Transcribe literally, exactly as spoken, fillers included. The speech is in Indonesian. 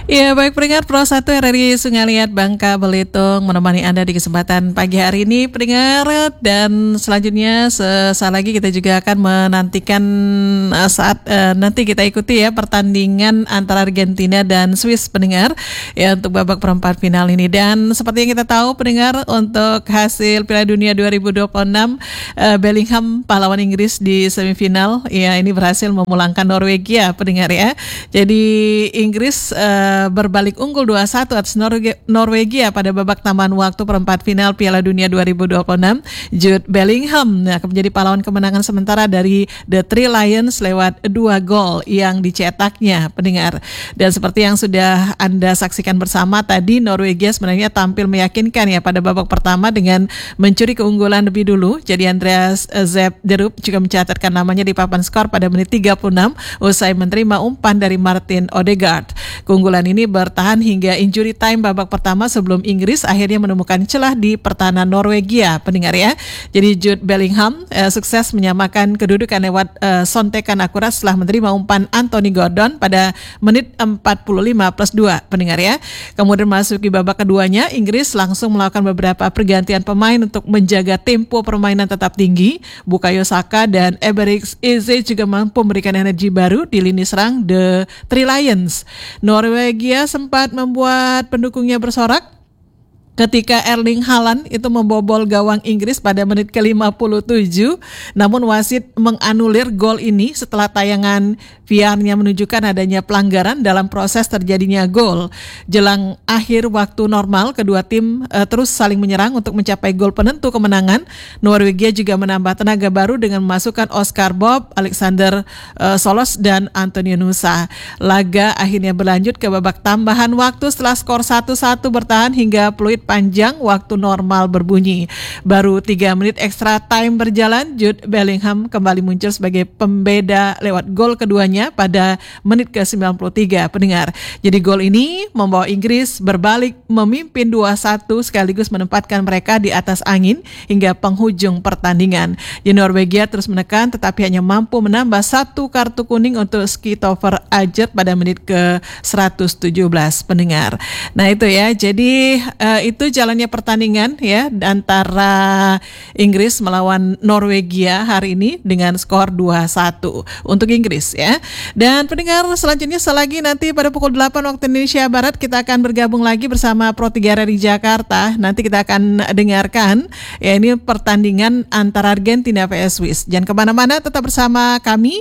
Ya, baik pendengar Pro satu R R I Sungai Liat Bangka Belitung menemani Anda di kesempatan pagi hari ini pendengar, dan selanjutnya sesaat lagi kita juga akan menantikan uh, saat uh, nanti kita ikuti ya pertandingan antara Argentina dan Swiss pendengar ya untuk babak perempat final ini. Dan seperti yang kita tahu pendengar, untuk hasil Piala Dunia dua ribu dua puluh enam uh, Bellingham pahlawan Inggris di semifinal ya ini berhasil memulangkan Norwegia pendengar ya. Jadi Inggris uh, berbalik unggul dua satu atas Norge- Norwegia pada babak tambahan waktu perempat final Piala Dunia dua ribu dua puluh enam. Jude Bellingham nah, menjadi pahlawan kemenangan sementara dari The Three Lions lewat dua gol yang dicetaknya pendengar. Dan seperti yang sudah Anda saksikan bersama tadi, Norwegia sebenarnya tampil meyakinkan ya pada babak pertama dengan mencuri keunggulan lebih dulu. Jadi Andreas Zepp de Roop juga mencatatkan namanya di papan skor pada menit tiga puluh enam usai menerima umpan dari Martin Odegaard. Keunggulan ini bertahan hingga injury time babak pertama sebelum Inggris akhirnya menemukan celah di pertahanan Norwegia pendengar ya. Jadi Jude Bellingham eh, sukses menyamakan kedudukan lewat eh, sontekan akurat setelah menerima umpan Anthony Gordon pada menit empat puluh lima plus dua pendengar ya. Kemudian masuk di babak keduanya, Inggris langsung melakukan beberapa pergantian pemain untuk menjaga tempo permainan tetap tinggi. Bukayo Saka dan Eberechi Eze juga mampu memberikan energi baru di lini serang The Three Lions. Norwegia sempat membuat pendukungnya bersorak ketika Erling Haaland itu membobol gawang Inggris pada menit ke lima puluh tujuh, namun wasit menganulir gol ini setelah tayangan V R-nya menunjukkan adanya pelanggaran dalam proses terjadinya gol. Jelang akhir waktu normal, kedua tim uh, terus saling menyerang untuk mencapai gol penentu kemenangan. Norwegia juga menambah tenaga baru dengan memasukkan Oscar Bob, Alexander uh, Solos, dan Antonio Nusa. Laga akhirnya berlanjut ke babak tambahan waktu setelah skor satu satu bertahan hingga peluit panjang waktu normal berbunyi. Baru tiga menit extra time berjalan, Jude Bellingham kembali muncul sebagai pembeda lewat gol keduanya pada menit ke sembilan puluh tiga pendengar. Jadi gol ini membawa Inggris berbalik memimpin dua satu sekaligus menempatkan mereka di atas angin hingga penghujung pertandingan. Jadi Norwegia terus menekan tetapi hanya mampu menambah satu kartu kuning untuk Skitoffer Ajert pada menit ke seratus tujuh belas pendengar. Nah itu ya, jadi uh, itu jalannya pertandingan ya antara Inggris melawan Norwegia hari ini dengan skor dua satu untuk Inggris ya. Dan pendengar selanjutnya selagi nanti pada pukul delapan waktu Indonesia Barat kita akan bergabung lagi bersama Pro tiga R R I Jakarta. Nanti kita akan dengarkan ya ini pertandingan antara Argentina vs Swiss. Jangan kemana-mana, tetap bersama kami